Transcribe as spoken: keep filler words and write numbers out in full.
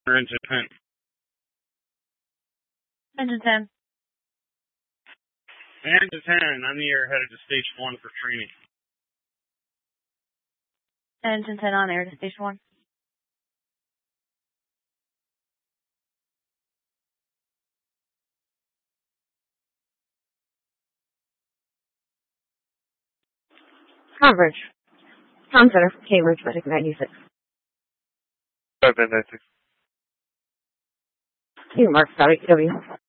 Or engine ten. Engine ten. Engine ten, I'm the air headed to station one for training. Engine ten on air to station one. Coverage. Com Center, Cambridge, Medic ninety-six. Five ninety-six. Two Mark, Scott, W.